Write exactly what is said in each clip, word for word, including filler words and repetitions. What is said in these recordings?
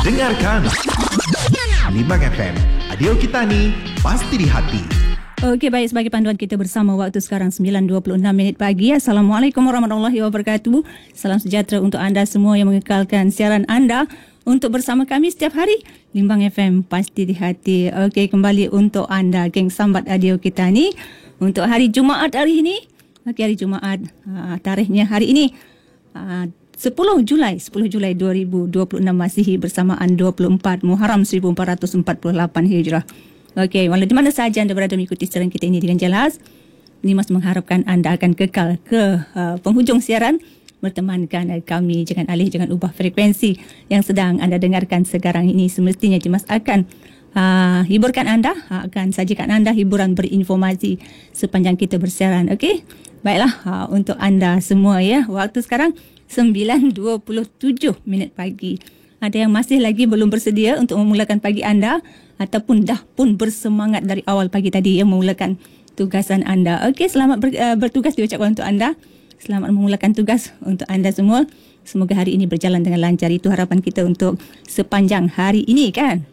Dengarkan Limbang F M, radio kita ni pasti di hati. Okey, baik, sebagai panduan kita bersama waktu sekarang sembilan dua puluh enam minit pagi. Assalamualaikum warahmatullahi wabarakatuh. Salam sejahtera untuk anda semua yang mengekalkan siaran anda untuk bersama kami setiap hari. Limbang F M pasti di hati. Okey, kembali untuk anda geng sambat radio kita ni untuk hari Jumaat hari ini. Okey, hari Jumaat, uh, tarikhnya hari ini uh, sepuluh Julai dua ribu dua puluh enam Masihi bersamaan dua puluh empat Muharram seribu empat ratus empat puluh lapan Hijrah. Okey, walau di mana sahaja anda berada mengikuti siaran kita ini dengan jelas, Nimas mengharapkan anda akan kekal ke uh, penghujung siaran bertemankan uh, kami. Jangan alih, jangan ubah frekuensi yang sedang anda dengarkan sekarang ini. Semestinya Nimas akan uh, hiburkan anda, uh, akan sajikan anda hiburan berinformasi sepanjang kita bersiaran. Okey, baiklah, uh, untuk anda semua ya, waktu sekarang sembilan dua puluh tujuh minit pagi. Ada yang masih lagi belum bersedia untuk memulakan pagi anda ataupun dah pun bersemangat dari awal pagi tadi yang memulakan tugasan anda. Okey, selamat ber, uh, bertugas diucapkan untuk anda. Selamat memulakan tugas untuk anda semua. Semoga hari ini berjalan dengan lancar. Itu harapan kita untuk sepanjang hari ini kan.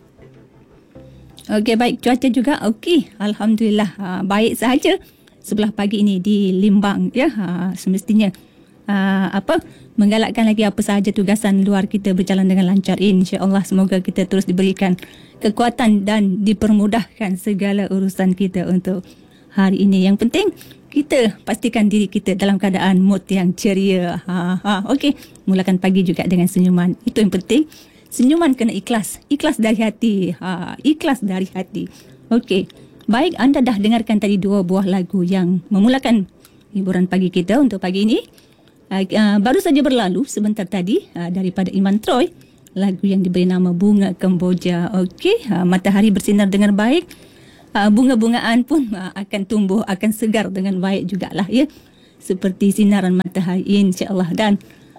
Okey, baik, cuaca juga okey. Alhamdulillah, uh, baik sahaja sebelah pagi ini di Limbang ya. Uh, semestinya Uh, apa menggalakkan lagi apa sahaja tugasan luar kita berjalan dengan lancar, insya-Allah. Semoga kita terus diberikan kekuatan dan dipermudahkan segala urusan kita untuk hari ini. Yang penting kita pastikan diri kita dalam keadaan mood yang ceria. Ha ha okey, mulakan pagi juga dengan senyuman. Itu yang penting. Senyuman kena ikhlas, ikhlas dari hati. Ha ikhlas dari hati. Okey. Baik, anda dah dengarkan tadi dua buah lagu yang memulakan hiburan pagi kita untuk pagi ini. Uh, uh, baru saja berlalu sebentar tadi uh, daripada Iman Troy, lagu yang diberi nama Bunga Kemboja. Okey, uh, matahari bersinar dengan baik, uh, bunga-bungaan pun uh, akan tumbuh, akan segar dengan baik jugalah ya, seperti sinaran matahari insya-Allah. Dan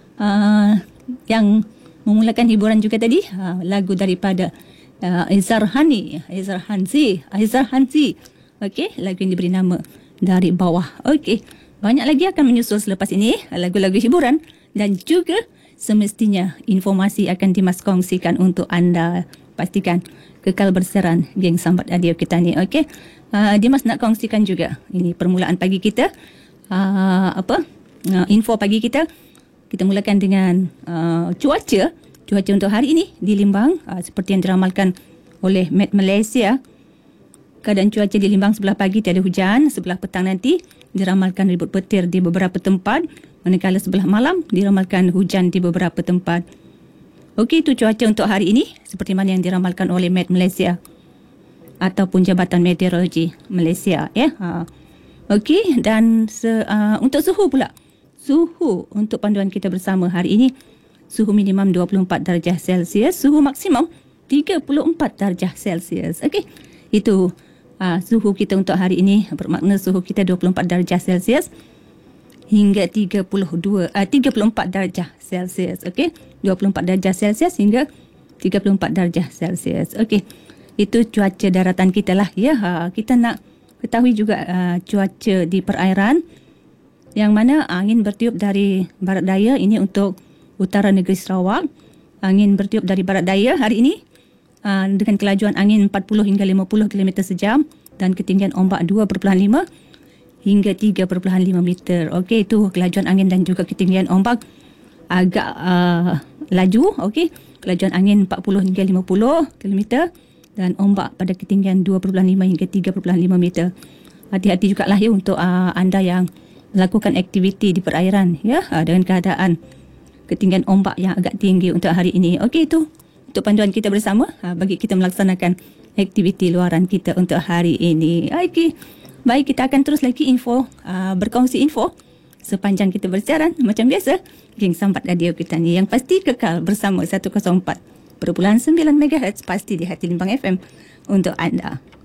uh, yang memulakan hiburan juga tadi uh, lagu daripada uh, Izhar Hani, Izhar Hanzi, Izhar Hanzi. Okey, lagu yang diberi nama Dari Bawah. Okey, banyak lagi akan menyusul selepas ini, lagu-lagu hiburan dan juga semestinya informasi akan Dimas kongsikan untuk anda. Pastikan kekal bersiaran geng sambat radio kita ni. Okey, uh, Dimas nak kongsikan juga ini permulaan pagi kita. Uh, apa uh, info pagi kita. Kita mulakan dengan uh, cuaca. Cuaca untuk hari ini di Limbang uh, seperti yang diramalkan oleh Met Malaysia. Keadaan cuaca di Limbang sebelah pagi tiada hujan, sebelah petang nanti diramalkan ribut petir di beberapa tempat, manakala sebelah malam diramalkan hujan di beberapa tempat. Okey, itu cuaca untuk hari ini seperti mana yang diramalkan oleh Met Malaysia ataupun Jabatan Meteorologi Malaysia ya. Ha. Okey, dan se, uh, untuk suhu pula. Suhu untuk panduan kita bersama hari ini, suhu minimum dua puluh empat darjah Celsius, suhu maksimum tiga puluh empat darjah Celsius. Okey, itu Uh, suhu kita untuk hari ini, bermakna suhu kita dua puluh empat darjah Celsius hingga tiga puluh dua, uh, tiga puluh empat darjah Celsius. Okey, dua puluh empat darjah Celsius hingga tiga puluh empat darjah Celsius. Okey, itu cuaca daratan kita lah ya. Uh, kita nak ketahui juga uh, cuaca di perairan, yang mana angin bertiup dari barat daya ini untuk utara negeri Sarawak. Angin bertiup dari barat daya hari ini Uh, dengan kelajuan angin empat puluh hingga lima puluh kilometer sejam dan ketinggian ombak dua perpuluhan lima hingga tiga perpuluhan lima meter. Okey, itu kelajuan angin dan juga ketinggian ombak agak uh, laju. Okey, kelajuan angin empat puluh hingga lima puluh kilometer dan ombak pada ketinggian dua perpuluhan lima hingga tiga perpuluhan lima meter. Hati-hati jugalah ya untuk uh, anda yang melakukan aktiviti di perairan ya, uh, dengan keadaan ketinggian ombak yang agak tinggi untuk hari ini. Okey, itu untuk panduan kita bersama uh, bagi kita melaksanakan aktiviti luaran kita untuk hari ini. Okey, baik, kita akan terus lagi info, uh, berkongsi info sepanjang kita bersiaran. Macam biasa, geng sambat radio kita ni yang pasti kekal bersama seratus empat perpuluhan sembilan megahertz pasti di hati Limbang F M untuk anda.